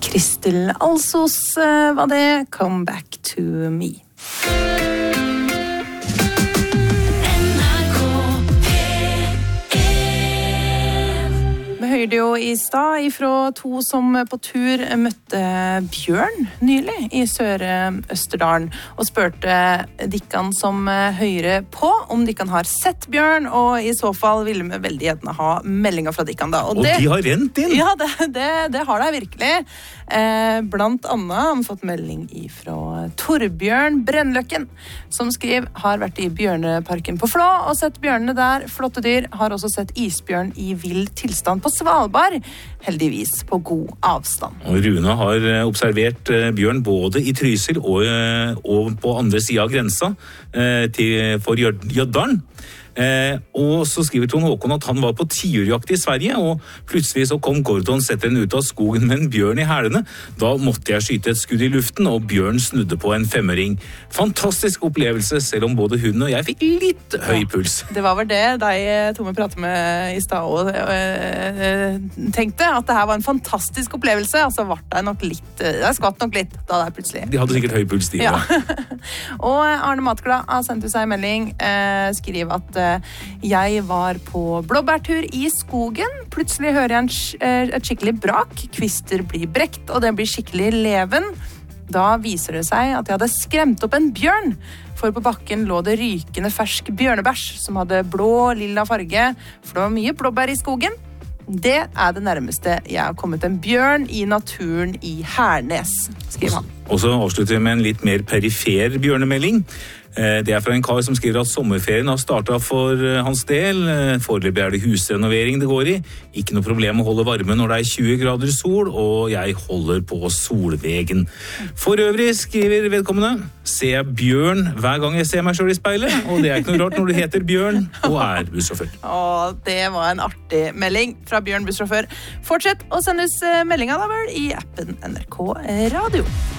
Kristel Alsos var det, Come Back to Me. Vi hørte jo i stad ifra to som på tur møtte bjørn nylig i Sør-Østerdalen og spurte dikkan som hører på om dikkan har sett bjørn, og i så fall ville vi veldig gjerne ha meldinger fra dikkan da. Og de har rent inn! Ja, det har de virkelig. Blant annet har vi fått melding ifra Torbjørn Brennløkken, som skriver, har vært i bjørneparken på Flå og sett bjørnene der, flotte dyr, har også sett isbjørn i vild tilstand på Svalbard, heldigvis på god avstand. Og Rune har observert bjørn både i Trysil og på andre siden av grensa for Jøddalen. Og så skriver Trond Håkon at han var på tiurjakt i Sverige, og plutselig så kom Gordon-setteren ut av skogen med en bjørn i hælene. Da måtte jeg skyte et skudd i luften, og bjørn snudde på en femøring. Fantastisk opplevelse, selv om både hun og jeg fikk litt høy puls. Det var vel det deg, Tome, pratet med i stad og tenkte, at det her var en fantastisk opplevelse, altså var det nok litt, det skvatt nok litt da det plutselig. De hadde sikkert høy puls, de. Ja. Og Arne Matglad har sendt ut seg en melding, skriver at jeg var på blåbærtur i skogen. Plutselig hører jeg et skikkelig brak. Kvister blir brekt, og det blir skikkelig leven. Da viser det seg at jeg hadde skremt opp en bjørn. For på bakken lå det rykende fersk bjørnebæsj, som hadde blå, lilla farge. For det var mye blåbær i skogen. Det er det nærmeste jeg har kommet en bjørn i naturen i Hernes, skriver han. Og så avslutter vi med en litt mer perifer bjørnemelding. Det er fra en kar som skriver at sommerferien har startet for hans del. Foreløpig er det husrenovering det går i. Ikke noe problem å holde varme når det er 20 grader sol, og jeg holder på solvegen. For øvrig, skriver vedkommende, ser jeg bjørn hver gang jeg ser meg selv i speilet, og det er ikke noe rart når du heter Bjørn og er bussjåfør. Det var en artig melding fra Bjørn bussjåfør. Fortsett å sende oss meldinga da vel i appen NRK Radio.